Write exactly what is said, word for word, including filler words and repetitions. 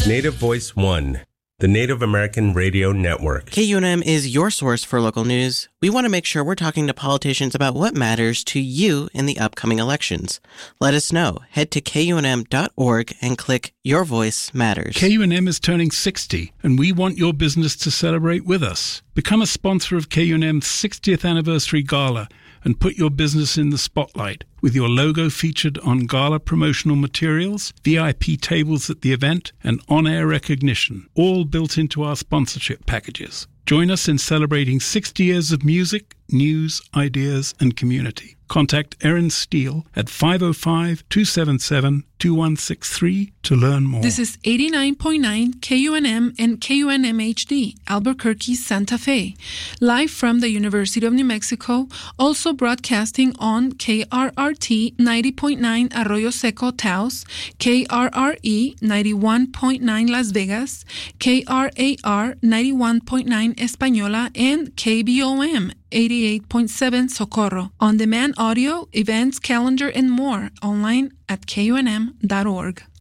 Native Voice One, the Native American Radio Network. K U N M is your source for local news. We want to make sure we're talking to politicians about what matters to you in the upcoming elections. Let us know. Head to K U N M dot org and click Your Voice Matters. K U N M is turning sixty, and we want your business to celebrate with us. Become a sponsor of K U N M's sixtieth Anniversary Gala and put your business in the spotlight with your logo featured on gala promotional materials, V I P tables at the event, and on-air recognition, all built into our sponsorship packages. Join us in celebrating sixty years of music, news, ideas, and community. Contact Erin Steele at five oh five, two seven seven, two one six three to learn more. This is eighty-nine point nine K U N M and K U N M H D, Albuquerque, Santa Fe. Live from the University of New Mexico, also broadcasting on K R R T ninety point nine Arroyo Seco, Taos, K R R E ninety-one point nine Las Vegas, K R A R ninety-one point nine Española, and K B O M eighty-eight point seven Socorro. On-demand audio, events, calendar, and more online at K U N M dot org.